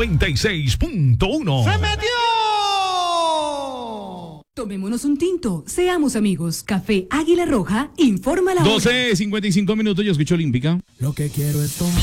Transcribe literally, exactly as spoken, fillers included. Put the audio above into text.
noventa y seis punto uno. ¡Se metió! Tomémonos un tinto, seamos amigos. Café Águila Roja, informa la hora. doce cincuenta y cinco minutos, yo escucho Olímpica. Lo que quiero es tomar.